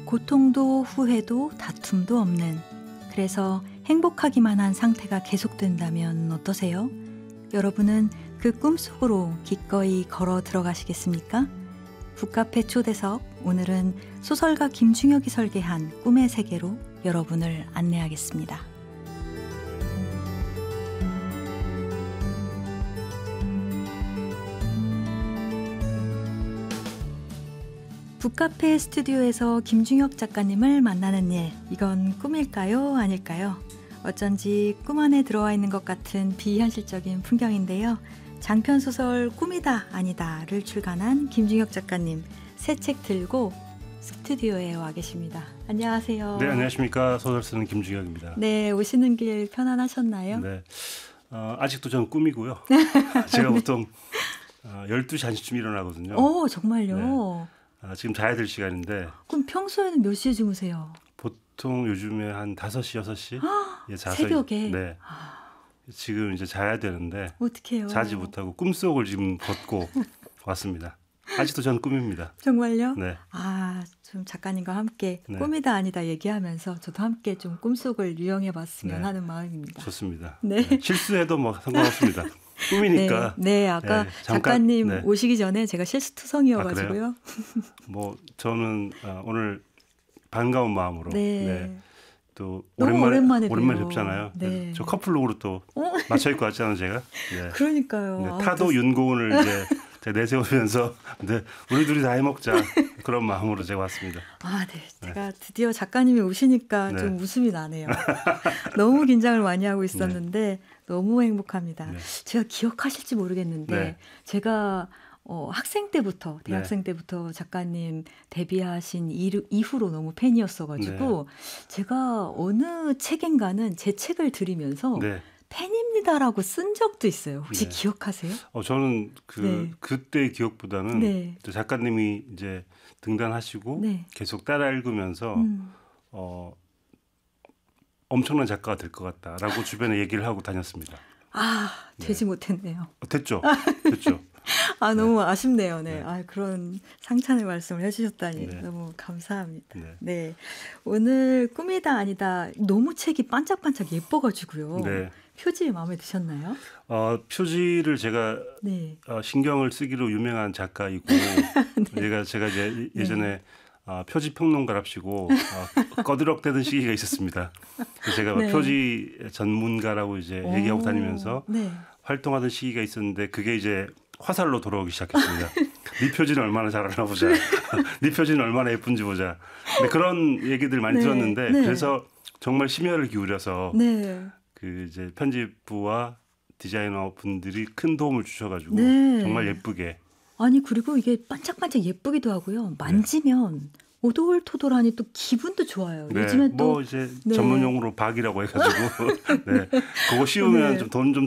고통도 후회도 다툼도 없는, 그래서 행복하기만 한 상태가 계속된다면 어떠세요? 여러분은 그 꿈속으로 기꺼이 걸어 들어가시겠습니까? 북카페 초대석, 오늘은 소설가 김중혁이 설계한 꿈의 세계로 여러분을 안내하겠습니다. 북카페 스튜디오에서 김중혁 작가님을 만나는 일, 이건 꿈일까요? 아닐까요? 어쩐지 꿈 안에 들어와 있는 것 같은 비현실적인 풍경인데요. 장편소설 꿈이다 아니다를 출간한 김중혁 작가님, 새 책 들고 스튜디오에 와 계십니다. 안녕하세요. 네, 안녕하십니까. 소설 쓰는 김중혁입니다. 네, 오시는 길 편안하셨나요? 네, 아직도 저는 꿈이고요. 제가 보통 12시 1시쯤 일어나거든요. 오, 정말요? 네. 지금 자야 될 시간인데. 그럼 평소에는 몇 시에 주무세요? 보통 요즘에 한 5시, 6시? 예, 자서 새벽에? 네. 지금 이제 자야 되는데 어떡해요? 자지 못하고 꿈속을 지금 걷고 왔습니다. 아직도 저는 꿈입니다. 정말요? 네. 좀 작가님과 함께 네. 꿈이다 아니다 얘기하면서 저도 함께 좀 꿈속을 유영해봤으면 네. 하는 마음입니다. 좋습니다. 네. 네. 실수해도 뭐 상관없습니다. 꿈이니까. 네, 아까 네, 작가님 네. 오시기 전에 제가 실수투성이어가지고요. 뭐 저는 오늘 반가운 마음으로 네. 또 너무 오랜만에 뵙잖아요. 네. 저 커플룩으로 또 맞춰 입고 왔잖아요, 제가. 네. 그러니까요. 네, 타도 윤고은을 이제 제가 내세우면서 네, 우리 둘이 다 해먹자 그런 마음으로 제가 왔습니다. 네. 제가 드디어 작가님이 오시니까 네. 좀 웃음이 나네요. 너무 긴장을 많이 하고 있었는데 너무 행복합니다. 네. 제가 기억하실지 모르겠는데 네. 제가 학생 때부터, 대학생 때부터 작가님 데뷔하신 이후로 너무 팬이었어가지고 제가 어느 책인가는 제 책을 드리면서 팬입니다라고 쓴 적도 있어요. 혹시 기억하세요? 저는 그때의 기억보다는 네. 작가님이 이제 등단하시고 계속 따라 읽으면서 엄청난 작가가 될 것 같다라고 주변에 얘기를 하고 다녔습니다. 되지 못했네요. 됐죠. 됐죠. 너무 아쉽네요. 네. 그런 상찬의 말씀을 해주셨다니 너무 감사합니다. 네. 오늘 꿈이다 아니다 너무 책이 반짝반짝 예뻐가지고요. 표지 마음에 드셨나요? 표지를 제가 신경을 쓰기로 유명한 작가이고 제가 이제 예전에 표지 평론가랍시고 꺼드럭대던 시기가 있었습니다. 그래서 제가 표지 전문가라고 이제 얘기하고 다니면서 활동하던 시기가 있었는데 그게 이제 화살로 돌아오기 시작했습니다. 네 표지는 얼마나 잘하나 보자. 네 표지는 얼마나 예쁜지 보자. 근데 그런 얘기들 많이 들었는데 그래서 정말 심혈을 기울여서 그 이제 편집부와 디자이너 분들이 큰 도움을 주셔가지고 정말 예쁘게. 그리고 이게 반짝반짝 예쁘기도 하고요. 만지면 오돌토돌하니 또 기분도 좋아요. 요즘에 또 이제 전문 용어로 박이라고 해가지고 그거 씌우면 좀 돈 좀